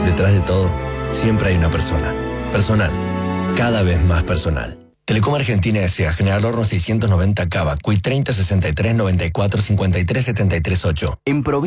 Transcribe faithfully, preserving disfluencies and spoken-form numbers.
Detrás de todo, siempre hay una persona. Personal. Cada vez más personal. Telecom Argentina S A, General Horno seiscientos noventa Cava, Q I treinta sesenta y tres noventa y cuatro cincuenta y tres setenta y tres ocho. En